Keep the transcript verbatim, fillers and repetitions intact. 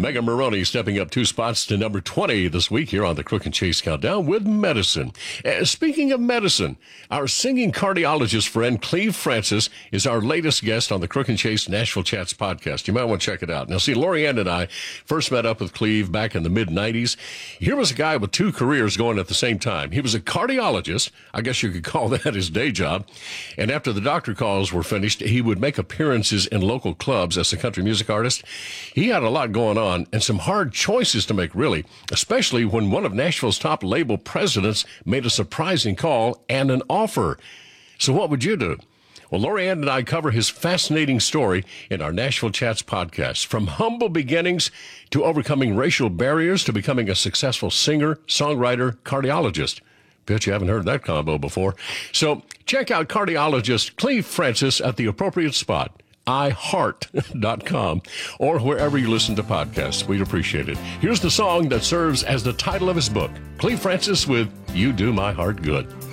Megan Maroney stepping up two spots to number twenty this week here on the Crook and Chase Countdown with Medicine. Uh, speaking of medicine, our singing cardiologist friend Cleve Francis is our latest guest on the Crook and Chase Nashville Chats podcast. You might want to check it out. Now, see, Lorianne and I first met up with Cleve back in the mid nineties. Here was a guy with two careers going at the same time. He was a cardiologist. I guess you could call that his day job. And after the doctor calls were finished, he would make appearances in local clubs as a country music artist. He had a lot going on and some hard choices to make, really, especially when one of Nashville's top label presidents made a surprising call and an offer. So what would you do? Well, Lorianne and I cover his fascinating story in our Nashville Chats podcast, from humble beginnings to overcoming racial barriers to becoming a successful singer, songwriter, cardiologist. Bet you haven't heard that combo before. So check out cardiologist Cleve Francis at the appropriate spot, i heart dot com, or wherever you listen to podcasts. We'd appreciate it. Here's the song that serves as the title of his book, Cleve Francis with You Do My Heart Good.